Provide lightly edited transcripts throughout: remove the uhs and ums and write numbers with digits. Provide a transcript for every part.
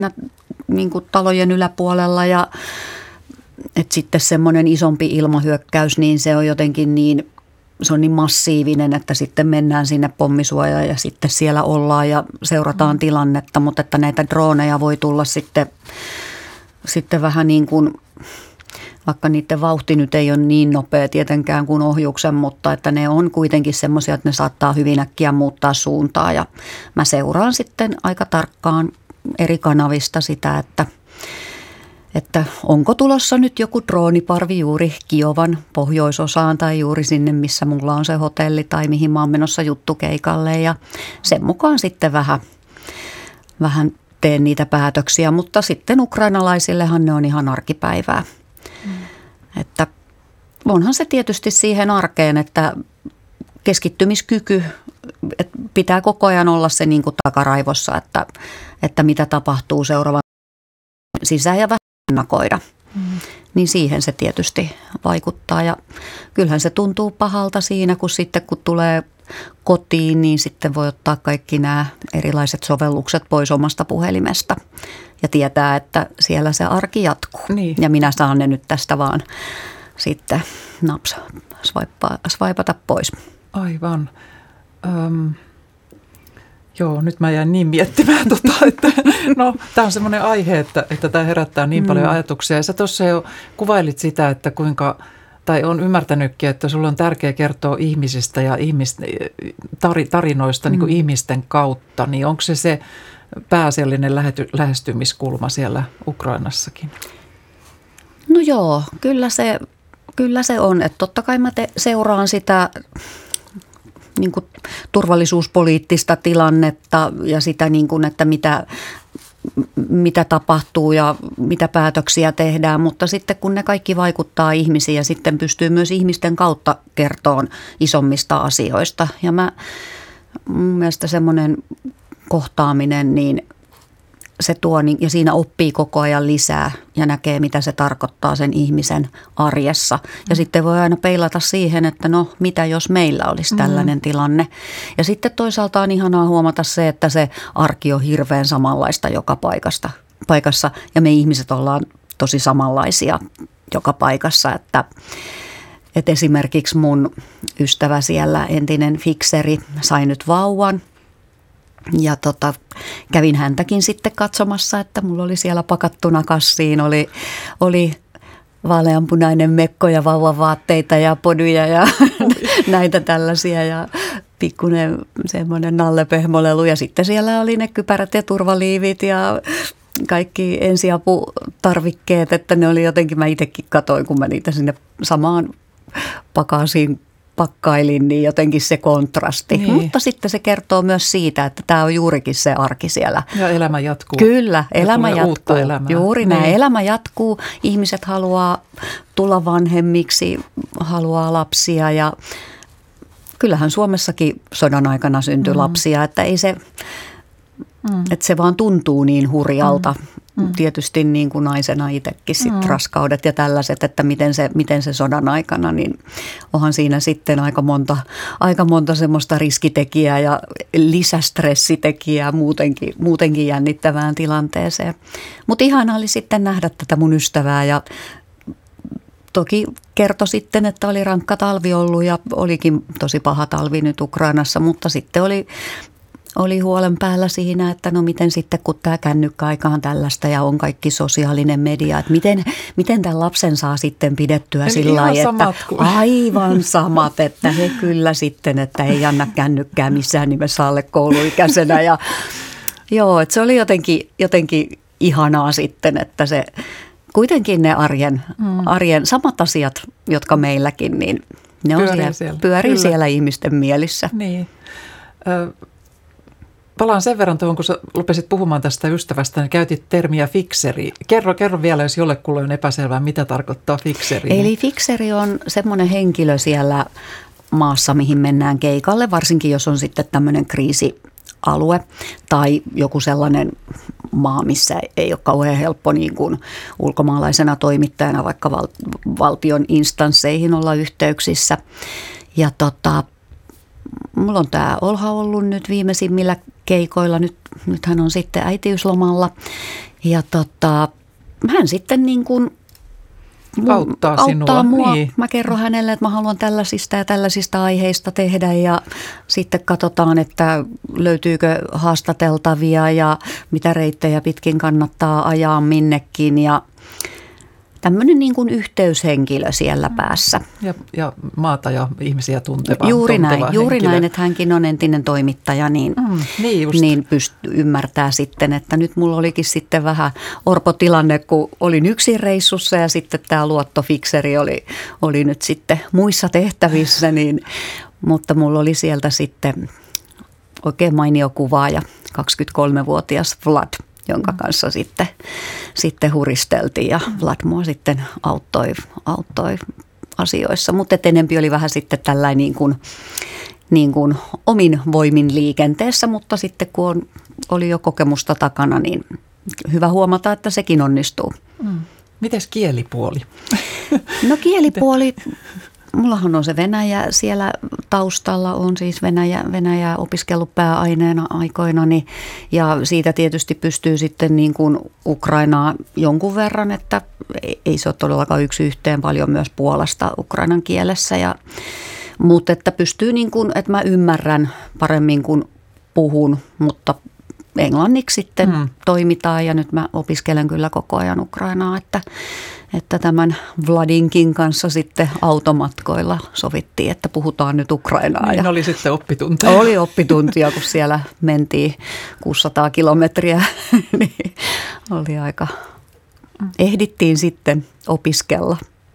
niin kuin talojen yläpuolella ja että sitten semmoinen isompi ilmahyökkäys, niin se on jotenkin se on niin massiivinen, että sitten mennään sinne pommisuojaan ja sitten siellä ollaan ja seurataan tilannetta, mutta että näitä drooneja voi tulla sitten vähän niin kuin, vaikka niiden vauhti nyt ei ole niin nopea tietenkään kuin ohjuksen, mutta että ne on kuitenkin semmoisia, että ne saattaa hyvin äkkiä muuttaa suuntaa ja mä seuraan sitten aika tarkkaan eri kanavista sitä, että onko tulossa nyt joku drooniparvi juuri Kiovan pohjoisosaan tai juuri sinne, missä mulla on se hotelli tai mihin mä oon menossa juttukeikalle ja sen mukaan sitten vähän teen niitä päätöksiä, mutta sitten ukrainalaisillehan ne on ihan arkipäivää. Että onhan se tietysti siihen arkeen, että keskittymiskyky, että pitää koko ajan olla se niin kuin takaraivossa, että mitä tapahtuu seuraavan sisään ja vähän ennakoida. Niin siihen se tietysti vaikuttaa ja kyllähän se tuntuu pahalta siinä, kun sitten kun tulee kotiin, niin sitten voi ottaa kaikki nämä erilaiset sovellukset pois omasta puhelimesta ja tietää, että siellä se arki jatkuu. Niin. Ja minä saan ne nyt tästä vaan sitten swaipata pois. Aivan. Joo, nyt mä jäin niin miettimään, että tämä on semmoinen aihe, että tämä herättää niin paljon ajatuksia. Ja sä tuossa jo kuvailit sitä, että kuinka, tai on ymmärtänytkin, että sulla on tärkeää kertoa ihmisistä ja tarinoista niin kuin ihmisten kautta. Niin onko se pääasiallinen lähestymiskulma siellä Ukrainassakin? No joo, kyllä se on. Että totta kai mä seuraan sitä niin kuin turvallisuuspoliittista tilannetta ja sitä, niin kuin, että mitä tapahtuu ja mitä päätöksiä tehdään. Mutta sitten kun ne kaikki vaikuttaa ihmisiin ja sitten pystyy myös ihmisten kautta kertomaan isommista asioista. Ja mun mielestä semmoinen kohtaaminen, niin se tuo ja siinä oppii koko ajan lisää ja näkee, mitä se tarkoittaa sen ihmisen arjessa. Ja sitten voi aina peilata siihen, että no mitä jos meillä olisi tällainen tilanne. Ja sitten toisaalta on ihanaa huomata se, että se arki on hirveän samanlaista joka paikassa ja me ihmiset ollaan tosi samanlaisia joka paikassa. Että esimerkiksi mun ystävä siellä, entinen fikseri, sai nyt vauvan. Ja kävin häntäkin sitten katsomassa, että mulla oli siellä pakattuna kassiin, oli vaaleanpunainen mekko ja vauvavaatteita ja poduja ja näitä tällaisia ja pikkuinen semmoinen nallepehmolelu. Ja sitten siellä oli ne kypärät ja turvaliivit ja kaikki ensiaputarvikkeet, että ne oli jotenkin, mä itsekin katoin, kun mä niitä sinne samaan pakkailin, niin jotenkin se kontrasti. Niin. Mutta sitten se kertoo myös siitä, että tämä on juurikin se arki siellä. Ja elämä jatkuu. Kyllä, elämä jatkuu. Juuri niin. näin. Elämä jatkuu. Ihmiset haluaa tulla vanhemmiksi, haluaa lapsia ja kyllähän Suomessakin sodan aikana syntyi lapsia, että ei se, että se vaan tuntuu niin hurjalta. Tietysti niin kuin naisena itsekin sit raskaudet ja tällaiset, että miten se sodan aikana, niin onhan siinä sitten aika monta semmoista riskitekijää ja lisästressitekijää muutenkin jännittävään tilanteeseen. Mutta ihanaa oli sitten nähdä tätä mun ystävää ja toki kertoi sitten, että oli rankka talvi ollut ja olikin tosi paha talvi nyt Ukrainassa, mutta sitten oli huolen päällä siinä, että no miten sitten, kun tämä kännykkäaika on tällaista ja on kaikki sosiaalinen media, että miten tämän lapsen saa sitten pidettyä sillä lailla, että aivan samat, että he kyllä sitten, että ei anna kännykkää missään nimessä alle kouluikäisenä. Ja joo, että se oli jotenkin ihanaa sitten, että se kuitenkin ne arjen samat asiat, jotka meilläkin, niin ne on pyörii siellä ihmisten mielissä. Niin. Palaan sen verran tuohon, kun sä lupesit puhumaan tästä ystävästä, niin käytit termiä fikseri. Kerro vielä, jos jollekulle on epäselvää, mitä tarkoittaa fikseri. Eli fikseri on semmoinen henkilö siellä maassa, mihin mennään keikalle, varsinkin jos on sitten tämmöinen kriisialue tai joku sellainen maa, missä ei ole kauhean helppo niin kuin ulkomaalaisena toimittajana vaikka valtion instansseihin olla yhteyksissä. Ja mulla on tämä Olha ollut nyt viimeisimmillä keikoilla. Nyt hän on sitten äitiyslomalla Ja hän sitten niin kuin auttaa mua. Niin. Mä kerron hänelle, että mä haluan tällaisista ja tällaisista aiheista tehdä ja sitten katsotaan, että löytyykö haastateltavia ja mitä reittejä pitkin kannattaa ajaa minnekin ja tämmöinen niin kuin yhteyshenkilö siellä päässä. Ja maata ja ihmisiä tunteva Juuri henkilö. näin, että hänkin on entinen toimittaja, niin ymmärtää sitten, että nyt mulla olikin sitten vähän orpotilanne, kun olin yksin reissussa ja sitten tämä luottofikseri oli nyt sitten muissa tehtävissä, mutta mulla oli sieltä sitten oikein mainio kuvaaja, 23-vuotias Vlad, jonka kanssa sitten huristeltiin ja Vlad mua sitten auttoi asioissa. Mutta enempi oli vähän sitten tällainen niin kuin omin voimin liikenteessä, mutta sitten kun oli jo kokemusta takana, niin hyvä huomata, että sekin onnistuu. Mites kielipuoli? No kielipuoli, mullahan on se Venäjä siellä taustalla, on siis Venäjää opiskellut pääaineena aikoinani ja siitä tietysti pystyy sitten niin kuin Ukrainaa jonkun verran, että ei se ole todellakaan yksi yhteen, paljon myös Puolasta ukrainan kielessä mutta että pystyy niin kuin, että mä ymmärrän paremmin kuin puhun, mutta englanniksi sitten toimitaan ja nyt mä opiskelen kyllä koko ajan Ukrainaa, että tämän Vladinkin kanssa sitten automatkoilla sovittiin, että puhutaan nyt Ukrainaa. Niin oli sitten oppituntia. Oli oppituntia, kun siellä mentiin 600 kilometriä, niin oli aika, ehdittiin sitten opiskella.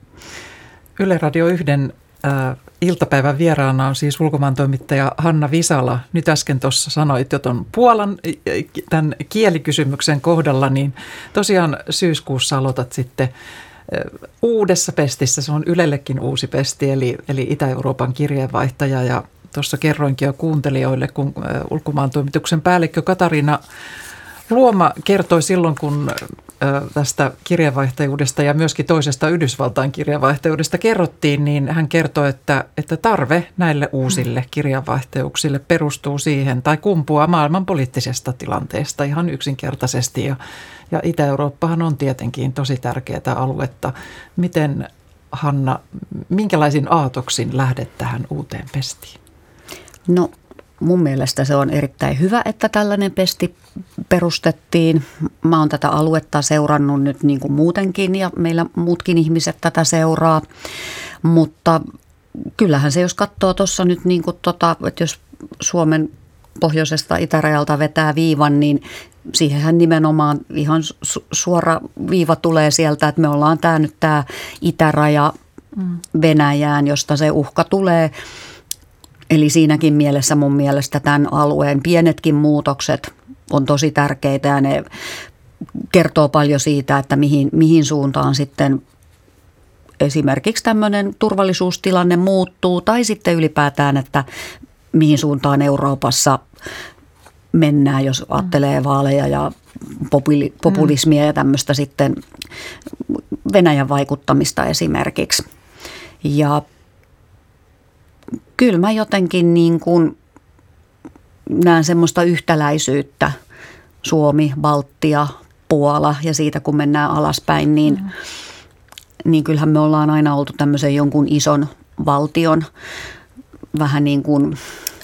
Yle Radio 1 iltapäivän vieraana on siis ulkomaantoimittaja Hanna Visala. Nyt äsken tuossa sanoit jo tuon Puolan tämän kielikysymyksen kohdalla, niin tosiaan syyskuussa aloitat sitten uudessa pestissä. Se on Ylellekin uusi pesti, eli Itä-Euroopan kirjeenvaihtaja. Ja tuossa kerroinkin jo kuuntelijoille, kun ulkomaantoimituksen päällikkö Katariina Luoma kertoi silloin, kun tästä kirjeenvaihtajuudesta ja myöskin toisesta Yhdysvaltain kirjeenvaihtajuudesta kerrottiin, niin hän kertoi, että tarve näille uusille kirjeenvaihtajuuksille perustuu siihen tai kumpuaa maailman poliittisesta tilanteesta ihan yksinkertaisesti. Ja Itä-Eurooppahan on tietenkin tosi tärkeää aluetta. Miten, Hanna, minkälaisin aatoksin lähdet tähän uuteen pestiin? No mun mielestä se on erittäin hyvä, että tällainen pesti perustettiin. Mä oon tätä aluetta seurannut nyt niin kuin muutenkin ja meillä muutkin ihmiset tätä seuraa, mutta kyllähän se, jos katsoo tuossa nyt niin kuin että jos Suomen pohjoisesta itärajalta vetää viivan, niin siihenhän nimenomaan ihan suora viiva tulee sieltä, että me ollaan tämä itäraja Venäjään, josta se uhka tulee. Eli siinäkin mielessä mun mielestä tämän alueen pienetkin muutokset on tosi tärkeitä ja ne kertoo paljon siitä, että mihin suuntaan sitten esimerkiksi tämmöinen turvallisuustilanne muuttuu tai sitten ylipäätään, että mihin suuntaan Euroopassa mennään, jos ajattelee vaaleja ja populismia ja tämmöistä sitten Venäjän vaikuttamista esimerkiksi. Ja kyllä mä jotenkin niin kuin näen semmoista yhtäläisyyttä Suomi, Baltia, Puola ja siitä kun mennään alaspäin, niin kyllähän me ollaan aina oltu tämmöisen jonkun ison valtion vähän niin kuin,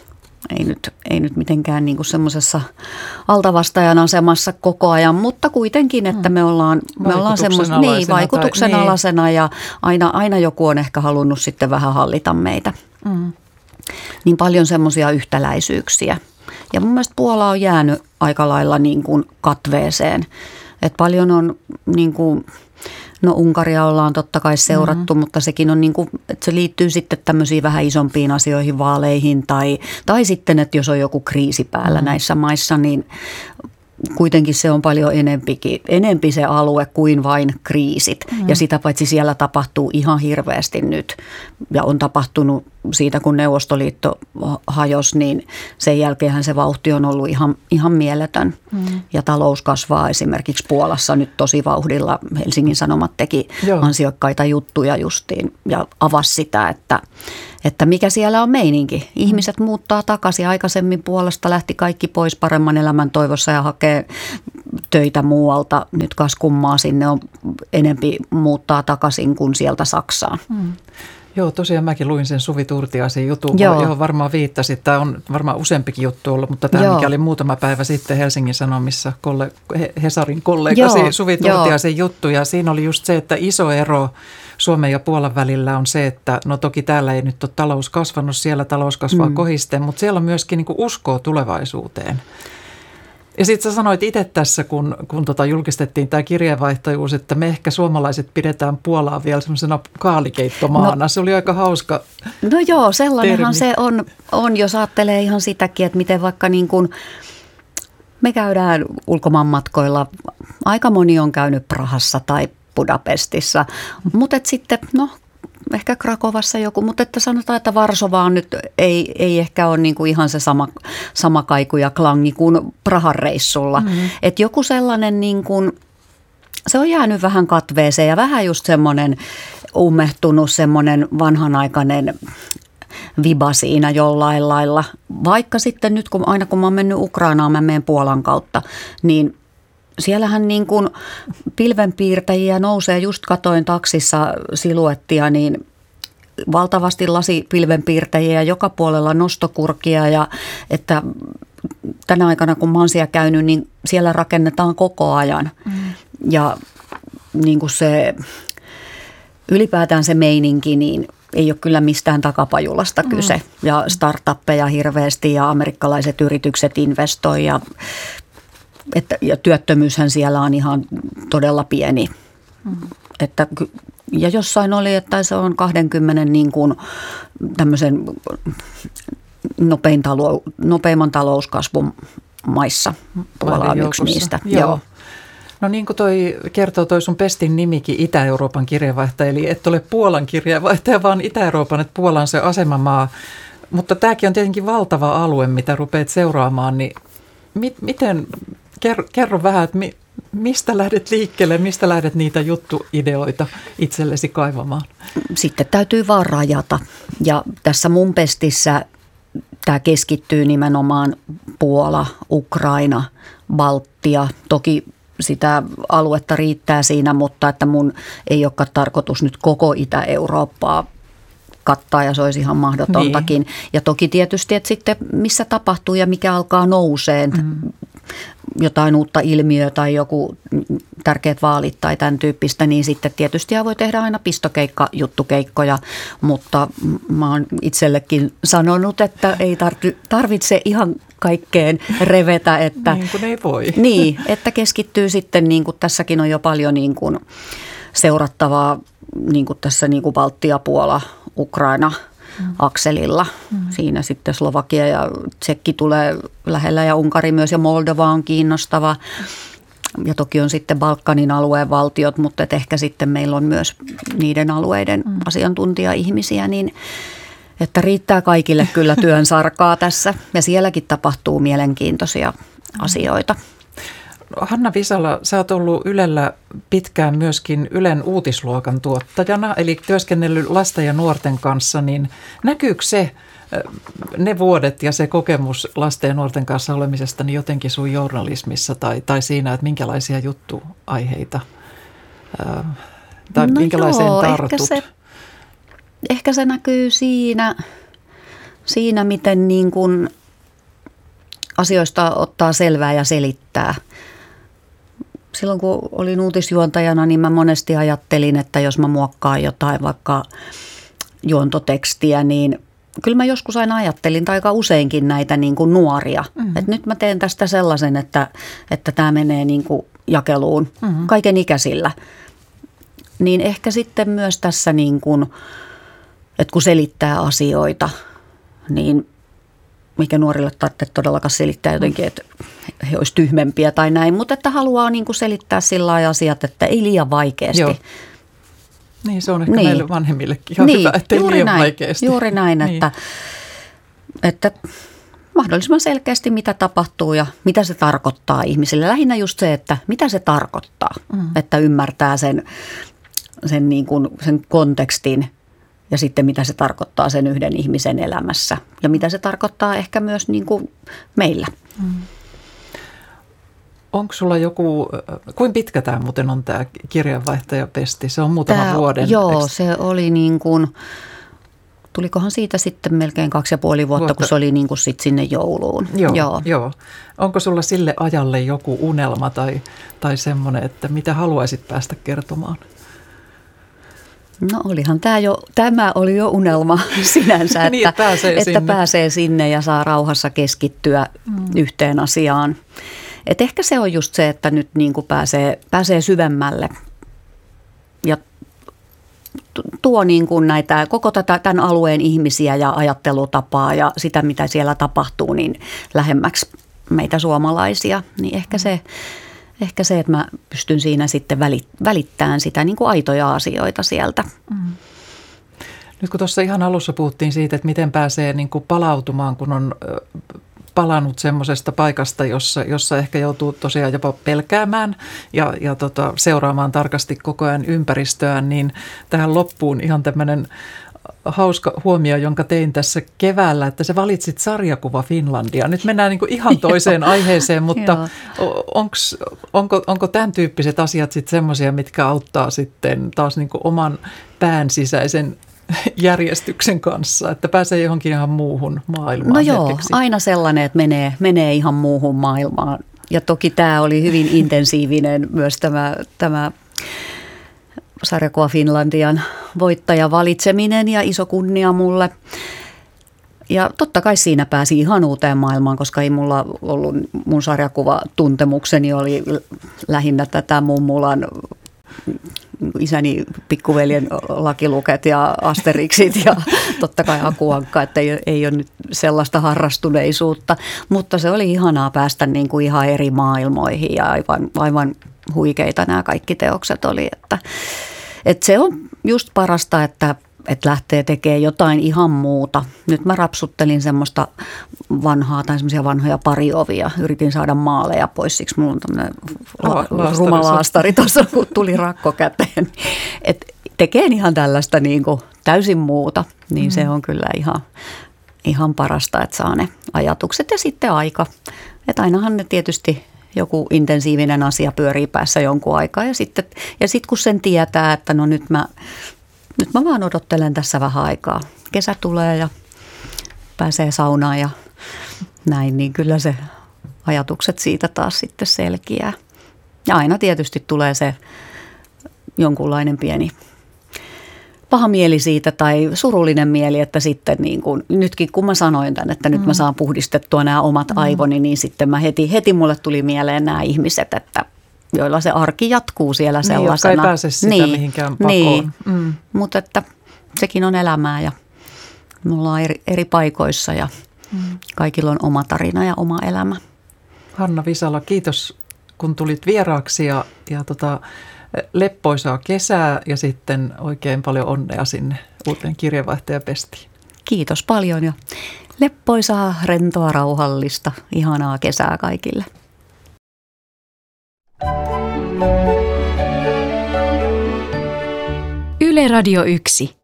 ei nyt mitenkään niin kuin semmoisessa altavastajan asemassa koko ajan, mutta kuitenkin, että me ollaan semmoista vaikutuksen alaisena ja aina joku on ehkä halunnut sitten vähän hallita meitä. Niin paljon semmoisia yhtäläisyyksiä. Ja mun mielestä Puola on jäänyt aika lailla niin kuin katveeseen. Että paljon on niin kuin, no Unkaria ollaan totta kai seurattu, mutta sekin on niin kuin, että se liittyy sitten tämmöisiin vähän isompiin asioihin, vaaleihin tai sitten, että jos on joku kriisi päällä näissä maissa, niin kuitenkin se on paljon enempi se alue kuin vain kriisit. Ja sitä paitsi siellä tapahtuu ihan hirveästi nyt ja on tapahtunut siitä, kun Neuvostoliitto hajosi, niin sen jälkeenhän se vauhti on ollut ihan mieletön. Ja talous kasvaa esimerkiksi Puolassa nyt tosi vauhdilla. Helsingin Sanomat teki ansiokkaita juttuja justiin ja avasi sitä, että mikä siellä on meininki. Ihmiset muuttaa takaisin. Aikaisemmin Puolasta lähti kaikki pois paremman elämän toivossa ja hakee töitä muualta. Nyt kas kummaa sinne on enempi muuttaa takaisin kuin sieltä Saksaan. Joo, tosiaan mäkin luin sen Suvi Turtiaisen jutun, johon varmaan viittasit. Tämä on varmaan useampikin juttu ollut, mutta tämä mikä oli muutama päivä sitten Helsingin Sanomissa Hesarin kollegasi Suvi Turtiaisen juttu. Ja siinä oli just se, että iso ero Suomen ja Puolan välillä on se, että no toki täällä ei nyt ole talous kasvanut, siellä talous kasvaa kohisten, mutta siellä on myöskin niin kuin uskoa tulevaisuuteen. Ja sitten sä sanoit itse tässä, kun julkistettiin tämä kirjeenvaihtajuus, että me ehkä suomalaiset pidetään Puolaa vielä semmoisena kaalikeittomaana. Se oli aika hauska No joo, sellainenhan termi. se on, jos ajattelee ihan sitäkin, että miten vaikka niin kuin me käydään ulkomaanmatkoilla. Aika moni on käynyt Prahassa tai Budapestissa, mutta sitten ehkä Krakovassa joku, mutta että sanotaan, että Varsova on nyt ei ehkä ole niin kuin ihan se sama kaiku ja klangi kuin Prahan reissulla. Että joku sellainen niin kuin, se on jäänyt vähän katveeseen ja vähän just semmoinen ummehtunut semmoinen vanhanaikainen viba siinä jollain lailla. Vaikka sitten nyt, aina kun mä oon mennyt Ukrainaan, mä menen Puolan kautta, niin siellähän niin kuin pilvenpiirtäjiä nousee, just katoin taksissa siluettia, niin valtavasti lasipilvenpiirtäjiä joka puolella nostokurkia ja että tänä aikana kun mä oon siellä käynyt, niin siellä rakennetaan koko ajan ja niin kuin se ylipäätään se meininki, niin ei ole kyllä mistään takapajulasta kyse ja startuppeja hirveästi ja amerikkalaiset yritykset investoi ja työttömyyshän siellä on ihan todella pieni. Ja jossain oli, että se on 20 niin kuin tämmöisen nopeimman talouskasvun maissa. Puola on yksi niistä. Joo. No niin kuin kertoo toi sun pestin nimikin Itä-Euroopan kirjeenvaihtaja, eli et ole Puolan kirjeenvaihtaja, vaan Itä-Euroopan, että Puola on se asemamaa. Mutta tämäkin on tietenkin valtava alue, mitä rupeat seuraamaan, niin miten... Kerro vähän, että mistä lähdet liikkeelle, mistä lähdet niitä juttuideoita itsellesi kaivamaan? Sitten täytyy vaan rajata. Ja tässä mun pestissä tämä keskittyy nimenomaan Puola, Ukraina, Baltia. Toki sitä aluetta riittää siinä, mutta että mun ei olekaan tarkoitus nyt koko Itä-Eurooppaa kattaa ja se olisi ihan mahdotontakin. Niin. Ja toki tietysti, että sitten missä tapahtuu ja mikä alkaa nouseen. Jotain uutta ilmiöä tai joku tärkeät vaalit tai tämän tyyppistä, niin sitten tietysti voi tehdä aina juttukeikkoja, mutta mä oon itsellekin sanonut, että ei tarvitse ihan kaikkeen revetä. Että, niin kuin ei voi. Niin, että keskittyy sitten, niin kuin tässäkin on jo paljon niin kuin seurattavaa, niin kuin tässä niin kuin Baltia, Puola, Ukraina akselilla. Siinä sitten Slovakia ja Tsekki tulee lähellä ja Unkari myös ja Moldova on kiinnostava. Ja toki on sitten Balkanin alueen valtiot, mutta ehkä sitten meillä on myös niiden alueiden asiantuntija-ihmisiä, niin että riittää kaikille kyllä työn sarkaa tässä. Ja sielläkin tapahtuu mielenkiintoisia asioita. Hanna Visala, sä oot ollut Ylellä pitkään myöskin Ylen uutisluokan tuottajana, eli työskennellyt lasten ja nuorten kanssa, niin näkyykö ne vuodet ja se kokemus lasten ja nuorten kanssa olemisesta niin jotenkin sun journalismissa tai siinä, että minkälaisia juttuaiheita tai minkälaiseen tartut? Ehkä se näkyy siinä miten niin kuin asioista ottaa selvää ja selittää. Silloin kun olin uutisjuontajana, niin mä monesti ajattelin, että jos mä muokkaan jotain vaikka juontotekstiä, niin kyllä mä joskus aina ajattelin, tai aika useinkin näitä niin kuin nuoria. Että nyt mä teen tästä sellaisen, että tämä menee niin kuin jakeluun kaiken ikäisillä. Niin ehkä sitten myös tässä, niin kuin, että kun selittää asioita, niin mikä nuorille tarvitsee todellakaan selittää jotenkin, että he olisivat tyhmempiä tai näin, mutta että haluaa niin kuin selittää sillä lailla asiat, että ei liian vaikeasti. Joo. Niin, se on ehkä meille vanhemmillekin ihan hyvä, ettei liian vaikeasti. Juuri näin, niin. Että mahdollisimman selkeästi mitä tapahtuu ja mitä se tarkoittaa ihmisille. Lähinnä just se, että mitä se tarkoittaa, että ymmärtää sen kontekstin ja sitten mitä se tarkoittaa sen yhden ihmisen elämässä ja mitä se tarkoittaa ehkä myös niin kuin meillä. Onko sulla joku, kuinka pitkä tämä muuten on tämä kirjanvaihtajapesti? Se on muutama vuoden. Joo, se oli niin kuin, tulikohan siitä sitten melkein 2,5 vuotta, kun se oli niin kuin sitten sinne jouluun. Joo. Onko sulla sille ajalle joku unelma tai semmoinen, että mitä haluaisit päästä kertomaan? No olihan tämä oli jo unelma sinänsä, niin, että pääsee sinne ja saa rauhassa keskittyä yhteen asiaan. Et ehkä se on just se, että nyt niin kuin pääsee syvemmälle ja tuo niin kuin näitä, koko tämän alueen ihmisiä ja ajattelutapaa ja sitä, mitä siellä tapahtuu, niin lähemmäksi meitä suomalaisia. Niin ehkä se, että mä pystyn siinä sitten välittämään sitä niin kuin aitoja asioita sieltä. Nyt kun tuossa ihan alussa puhuttiin siitä, että miten pääsee niin kuin palautumaan, kun on palannut semmoisesta paikasta, jossa ehkä joutuu tosiaan jopa pelkäämään ja seuraamaan tarkasti koko ajan ympäristöään, niin tähän loppuun ihan tämmöinen hauska huomio, jonka tein tässä keväällä, että sä valitsit sarjakuva Finlandia. Nyt mennään niin kuin ihan toiseen aiheeseen, mutta onko tämän tyyppiset asiat sitten semmoisia, mitkä auttaa sitten taas niin kuin oman pään sisäisen järjestyksen kanssa, että pääsee johonkin ihan muuhun maailmaan? No joo, aina sellainen, että menee ihan muuhun maailmaan. Ja toki tämä oli hyvin intensiivinen myös tämä sarjakuva Finlandian voittajan valitseminen ja iso kunnia mulle. Ja totta kai siinä pääsi ihan uuteen maailmaan, koska ei mulla ollut, mun sarjakuvatuntemukseni oli lähinnä tätä mummulan isäni pikkuveljen Lakiluket ja Asterixit ja totta kai Akuankka, että ei ole nyt sellaista harrastuneisuutta. Mutta se oli ihanaa päästä niin kuin ihan eri maailmoihin ja aivan huikeita nämä kaikki teokset oli. Että se on just parasta, että lähtee tekemään jotain ihan muuta. Nyt mä rapsuttelin semmoista semmoisia vanhoja pariovia. Yritin saada maaleja pois, siksi mulla on tämmöinen rumalaastari tuossa, kun tuli rakko käteen. Et tekee ihan tällaista niin kuin täysin muuta, niin se on kyllä ihan parasta, että saa ne ajatukset ja sitten aika. Että ainahan ne tietysti joku intensiivinen asia pyörii päässä jonkun aikaa ja sitten kun sen tietää, että no nyt mä vaan odottelen tässä vähän aikaa. Kesä tulee ja pääsee saunaan ja näin, niin kyllä se ajatukset siitä taas sitten selkiää. Ja aina tietysti tulee se jonkunlainen pieni paha mieli siitä tai surullinen mieli, että sitten niin kuin, nytkin kun mä sanoin tämän, että nyt mä saan puhdistettua nämä omat aivoni, niin sitten mä heti mulle tuli mieleen nämä ihmiset, että joilla se arki jatkuu siellä sellaisena. Jotka ei pääse sitä mihinkään pakoon. Niin. Mutta että sekin on elämää ja me ollaan eri paikoissa ja kaikilla on oma tarina ja oma elämä. Hanna Visala, kiitos kun tulit vieraaksi ja leppoisaa kesää ja sitten oikein paljon onnea sinne uuteen kirjanvaihtajapestiin. Kiitos paljon ja leppoisaa, rentoa, rauhallista, ihanaa kesää kaikille. Yle Radio 1.